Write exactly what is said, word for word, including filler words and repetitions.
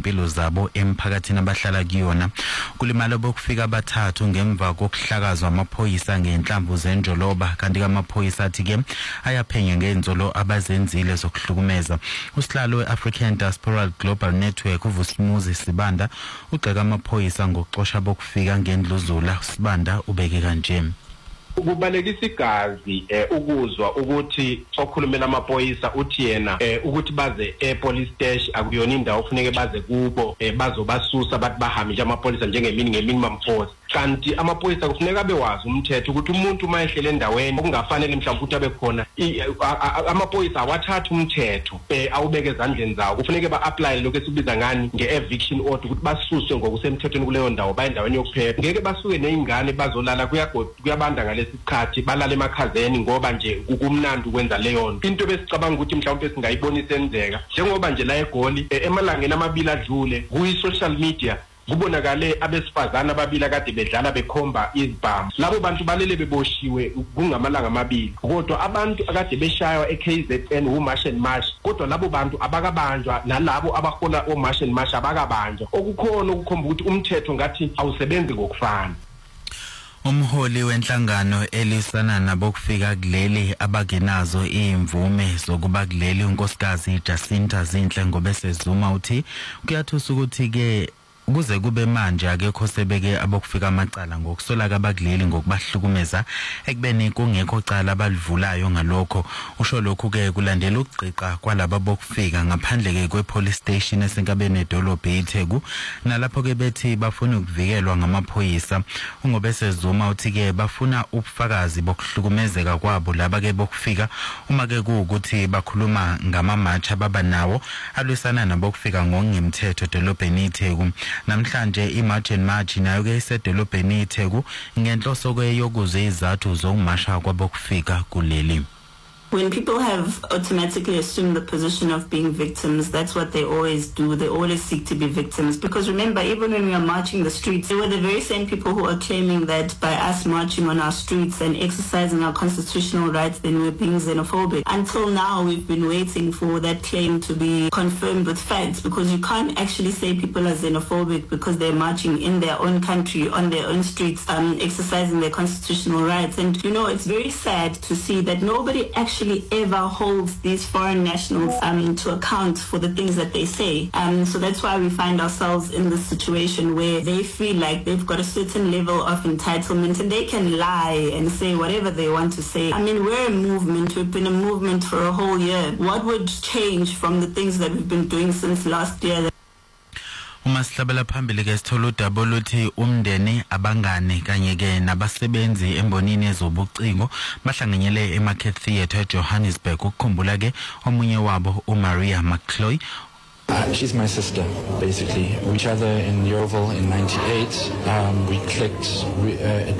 izimpilo zabo emphakathini abahlala kuyona. Kulimala bokufika abathathu ngemva kokuhlakazwa amaphoyisa ngenhlamvu zenjoloba, kanti amaphoyisa athi ke ayaphenya ngenzolo abazenzile zokuhlukumeza. Usihlalo we-African Diaspora Global Network uVusumuzi Sibanda ugxeka amaphoyisa ngokuxosha bokufika ngendluzula. Sibanda ubeke kanje: ukubalekisa igazi ukuzwa ukuthi okhulumela amaphoyisa uthi yena ukuthi baze e-police station akuyona indawo kufanele baze kubo bazobasusa bathi bahambe nje amaphoyisa njengemini ngeminimum force. Kanti amaphoyisa kufuneka bewazi umthetho ukuthi umuntu uma ehlele endaweni okungafanele mhlawumbe ukuthi abe khona, amaphoyisa awathatha umthetho awubeke ezandleni zawo. Kufuneka ba-apply lokho esikubiza ngani nge-eviction order ukuthi basuswe ngokusemthethweni kuleyo ndawo baye endaweni yokuphepha. Ngeke basuke nezingane bazolala kuyabanda ngalesi sikhathi balala emakhazeni ngoba nje kukumnandi ukwenza leyo nto. Into besicabanga ukuthi mhlawumbe singayibona isenzeka njengoba nje la eGoli emalangeni amabili adlule kuyi-social media kubonakale abesifazana ababili akade bedlala bekhomba izibhamu. Labo bantu balele beboshiwe kungamalanga amabili, kodwa abantu akade beshaywa e-K Z N uMarsh and Marsh, kodwa labo bantu abakabanjwa, nalabo abahola oMarsh and Marsh abakabanjwa. Okukhona ukukhomba ukuthi umthetho ngathi awusebenzi ngokufana. Umholi wenhlangano elisana nabokufika kuleli abagenazo imvume zokuba kuleli unkosikazi Jacinta Zinhle Ngobesezuma uthi kuyathusa ukuthi ke kuze kube manje akekho sebeke abokufika amacala ngokusola kabakuleli ngokubahlukumeza ekubeni kungekho cala abalivulayo ngalokho. Usho lokhu ke kulandela ukugqiqa kwalabo bokufika ngaphandle ke kwepolice station esenkabeni edolobha iTheku, nalapho ke bethi bafuna ukuvikelwa ngamaphoyisa. uNgobesezuma uthi ke bafuna ubufakazi bokuhlukumezeka kwabo laba ke bokufika uma ke kuukuthi bakhuluma ngamamatcha baba nawo alwisana nabokufika ngokungemthetho edolobheni iTheku. Namhlanje iMarch and March nayo ke isedolobheni iTheku ngenhloso ke yokuze izathu zokumasha kwabokufika kuleli. When people have automatically assumed the position of being victims, that's what they always do. They always seek to be victims. Because remember, even when we are marching the streets, they were the very same people who are claiming that by us marching on our streets and exercising our constitutional rights, then we're being xenophobic. Until now, we've been waiting for that claim to be confirmed with facts, because you can't actually say people are xenophobic because they're marching in their own country, on their own streets, um, exercising their constitutional rights. And, you know, it's very sad to see that nobody actually actually ever holds these foreign nationals um, to account for the things that they say. Um, so that's why we find ourselves in this situation where they feel like they've got a certain level of entitlement and they can lie and say whatever they want to say. I mean, we're a movement. We've been a movement for a whole year. What would change from the things that we've been doing since last year? Umasihlabela phambili ke sithola udaba oluthi umndeni abangane kanye ke nabasebenzi embonini ezobucingo bahlanganyele eMarket Theatre eJohannesburg ukukhumbula ke omunye wabo uMaria McCloy. Uh, she's my sister, basically. We met each other in Yeovil in ninety-eight. Um, we clicked. We, uh,